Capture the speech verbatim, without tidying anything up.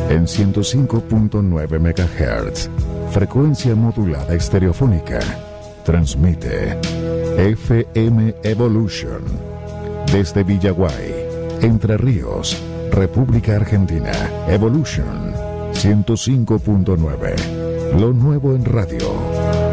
En ciento cinco punto nueve megahertz, frecuencia modulada estereofónica, transmite F M Evolution desde Villaguay, Entre Ríos, República Argentina. Evolution ciento cinco punto nueve, lo nuevo en radio.